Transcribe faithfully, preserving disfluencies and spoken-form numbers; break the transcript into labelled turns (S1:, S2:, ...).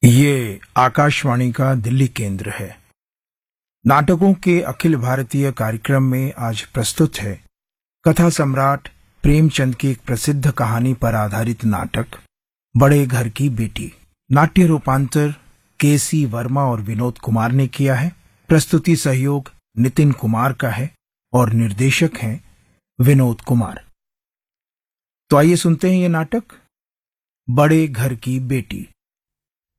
S1: ये आकाशवाणी का दिल्ली केंद्र है। नाटकों के अखिल भारतीय कार्यक्रम में आज प्रस्तुत है कथा सम्राट प्रेमचंद की एक प्रसिद्ध कहानी पर आधारित नाटक बड़े घर की बेटी। नाट्य रूपांतर के सी वर्मा और विनोद कुमार ने किया है। प्रस्तुति सहयोग नितिन कुमार का है और निर्देशक हैं विनोद कुमार। तो आइए सुनते हैं ये नाटक बड़े घर की बेटी।